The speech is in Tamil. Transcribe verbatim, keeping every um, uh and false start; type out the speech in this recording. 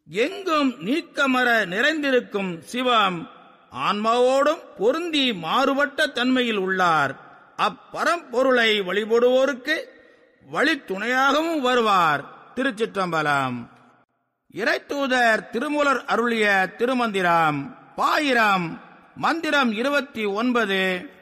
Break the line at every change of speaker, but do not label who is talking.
எங்கும் நீக்கமர நிறைந்திருக்கும் சிவம் ஆன்மாவோடும் பொருந்தி மாறுபட்ட தன்மையில் உள்ளார். அப்பரம்பொருளை வழிபடுவோருக்கு வழித்துணையாகவும் வருவார். திருச்சிற்றம்பலம். இறைத்தூதர் திருமூலர் அருளிய திருமந்திரம் பாயிரம். மந்திரம் இருபத்தி ஒன்பது.